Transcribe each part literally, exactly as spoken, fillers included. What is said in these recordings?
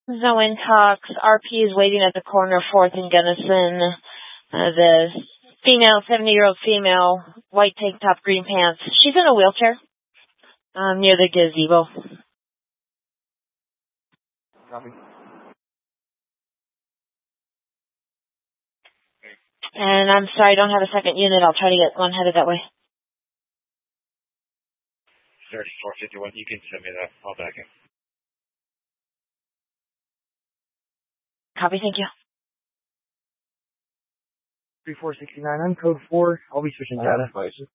Zoe Cox, R P is waiting at the corner, fourth and Gunnison. Uh, the female, seventy-year-old female, white tank top, green pants. She's in a wheelchair um, near the gazebo. Copy. And I'm sorry, I don't have a second unit. I'll try to get one headed that way. thirty-four fifty-one, you can send me that. I'll back in. Copy, thank you. thirty-four sixty-nine, I'm code four. I'll be switching data.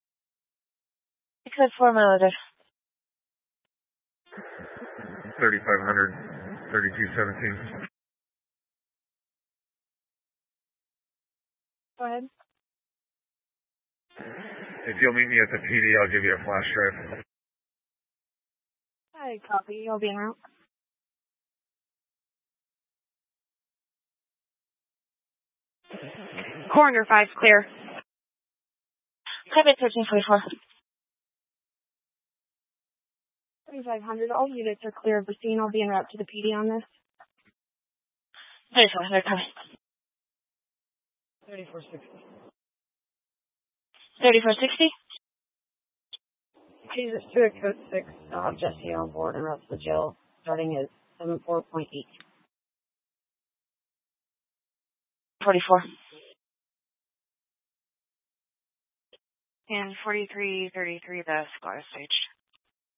Code four, my letter. thirty-five hundred, thirty-two seventeen. Go ahead. If you'll meet me at the P D, I'll give you a flash drive. Hi, copy. I'll be en route. Corner five clear. Copy, thirteen forty-four. thirty-five hundred, all units are clear of the scene. I'll be en route to the P D on this. thirty-four hundred, copy. thirty-four sixty. thirty-four sixty? Jesus to a code six. I'll have Jesse on board and route to the jail starting at seven four point eight. forty-four. And forty-three thirty-three, the Scottish stage.